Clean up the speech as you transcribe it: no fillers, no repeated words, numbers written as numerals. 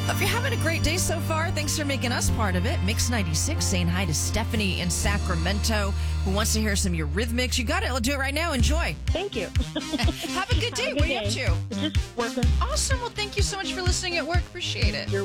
Hope you're having a great day so far. Thanks for making us part of it. Mix 96 saying hi to Stephanie in Sacramento who wants to hear some Eurythmics. You got it. I'll do it right now. Enjoy. Thank you. Have a good day. What are you up to? Just working. Awesome. Well, thank you so much for listening at work. Appreciate it. You're